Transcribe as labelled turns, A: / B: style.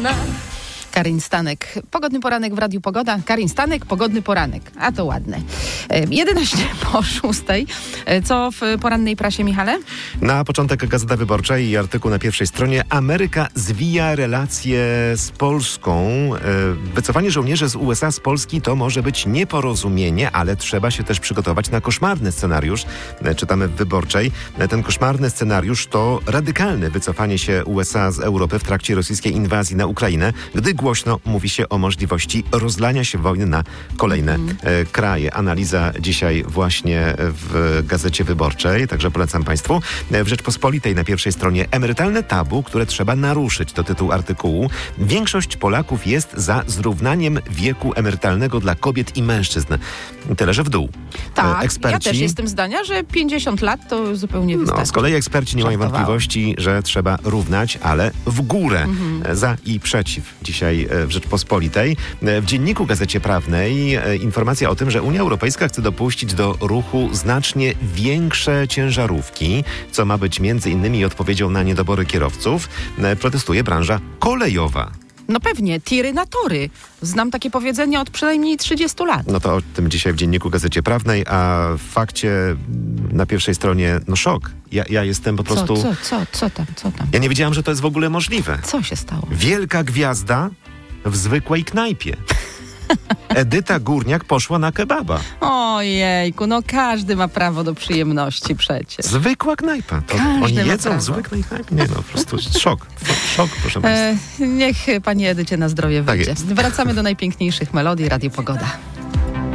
A: wiosna.
B: Karin Stanek. Pogodny poranek w Radiu Pogoda. Karin Stanek, pogodny poranek. A to ładne. 11 po 6. Co w porannej prasie, Michale?
C: Na początek Gazeta Wyborcza i artykuł na pierwszej stronie. Ameryka zwija relacje z Polską. Wycofanie żołnierzy z USA z Polski to może być nieporozumienie, ale trzeba się też przygotować na koszmarny scenariusz. Czytamy w Wyborczej. Ten koszmarny scenariusz to radykalne wycofanie się USA z Europy w trakcie rosyjskiej inwazji na Ukrainę, gdy głośno mówi się o możliwości rozlania się wojny na kolejne kraje. Analiza dzisiaj właśnie w Gazecie Wyborczej, także polecam Państwu. W Rzeczpospolitej na pierwszej stronie emerytalne tabu, które trzeba naruszyć, to tytuł artykułu. Większość Polaków jest za zrównaniem wieku emerytalnego dla kobiet i mężczyzn. Tyle, że w dół.
B: Tak,
C: eksperci,
B: ja też jestem zdania, że 50 lat to zupełnie wystarczy.
C: Z kolei eksperci nie mają wątpliwości, że trzeba równać, ale w górę. Za i przeciw. Dzisiaj w Rzeczpospolitej. W Dzienniku Gazecie Prawnej informacja o tym, że Unia Europejska chce dopuścić do ruchu znacznie większe ciężarówki, co ma być między innymi odpowiedzią na niedobory kierowców. Protestuje branża kolejowa.
B: No pewnie, tiry na tory. Znam takie powiedzenie od przynajmniej 30 lat.
C: No to o tym dzisiaj w Dzienniku Gazecie Prawnej, a w Fakcie na pierwszej stronie, szok. Ja jestem po prostu...
B: Co tam?
C: Ja nie wiedziałam, że to jest w ogóle możliwe.
B: Co się stało?
C: Wielka gwiazda w zwykłej knajpie. Edyta Górniak poszła na kebaba.
B: Ojejku, każdy ma prawo do przyjemności przecież.
C: Zwykła knajpa. To oni jedzą w zwykłej knajpie? Nie, po prostu szok. Szok, proszę Państwa.
B: Niech pani Edycie na zdrowie wyjdzie.
C: Tak jest.
B: Wracamy do najpiękniejszych melodii. Radio Pogoda.